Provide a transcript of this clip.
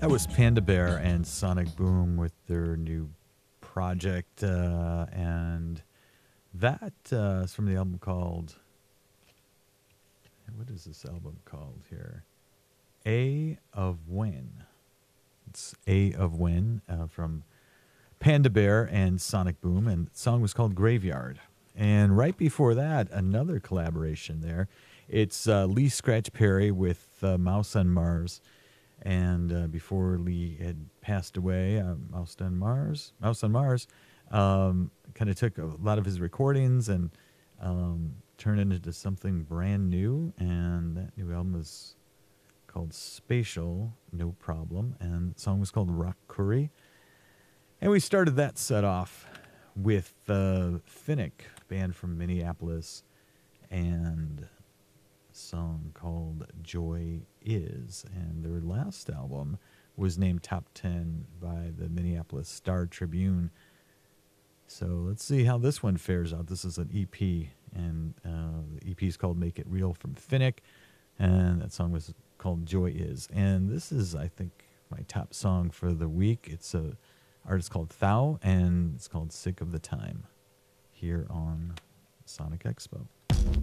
That was Panda Bear and Sonic Boom with their new project, and that is from the album called. What is this album called here? A of When. It's A of When from Panda Bear and Sonic Boom, and the song was called Graveyard. And right before that, another collaboration there. It's Lee Scratch Perry with Mouse on Mars. And before Lee had passed away, Mouse on Mars kind of took a lot of his recordings and turned it into something brand new. And that new album was called Spatial, No Problem. And the song was called Rock Curry. And we started that set off with Finnick, band from Minneapolis, and a song called Joy Is. And their last album was named Top 10 by the Minneapolis Star Tribune. So let's see how this one fares out. This is an EP, and the EP is called Make It Real from Finnick, and that song was called Joy Is. And this is, I think, my top song for the week. It's a artist called Thou, and it's called Sick of the Time, here on Sonic Expo.